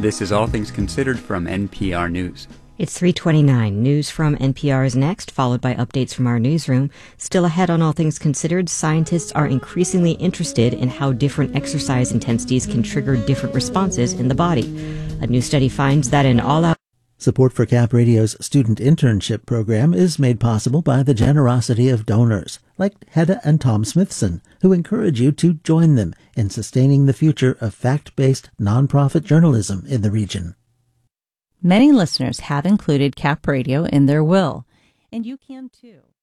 This is All Things Considered from NPR News. It's 3:29. News from NPR is next, followed by updates from our newsroom. Still ahead on All Things Considered, scientists are increasingly interested in how different exercise intensities can trigger different responses in the body. A new study finds that an all-out Support for Cap Radio's student internship program is made possible by the generosity of donors, like Hedda and Tom Smithson, who encourage you to join them in sustaining the future of fact-based nonprofit journalism in the region. Many listeners have included Cap Radio in their will, and you can too.